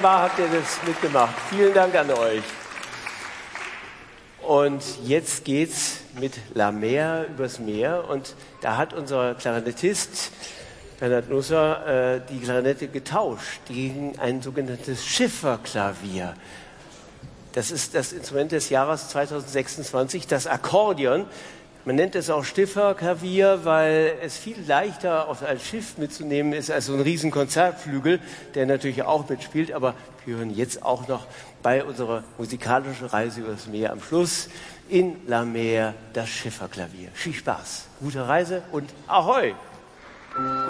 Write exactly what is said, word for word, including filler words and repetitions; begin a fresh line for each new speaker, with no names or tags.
Wunderbar habt ihr das mitgemacht. Vielen Dank an euch. Und jetzt geht's mit La Mer übers Meer. Und da hat unser Klarinettist Bernhard Nusser äh, die Klarinette getauscht gegen ein sogenanntes Schifferklavier. Das ist das Instrument des Jahres zweitausendsechsundzwanzig, das Akkordeon. Man nennt es auch Schifferklavier, weil es viel leichter auf ein Schiff mitzunehmen ist als so ein riesen Konzertflügel, der natürlich auch mitspielt. Aber wir hören jetzt auch noch bei unserer musikalischen Reise übers Meer am Schluss in La Mer das Schifferklavier. Viel Spaß, gute Reise und Ahoi!